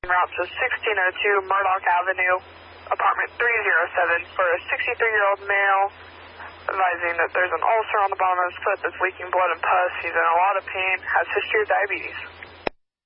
route to 1602 Murdoch Avenue, apartment 307 for a 63-year-old male, advising that there's an ulcer on the bottom of his foot that's leaking blood and pus. He's in a lot of pain, has history of diabetes.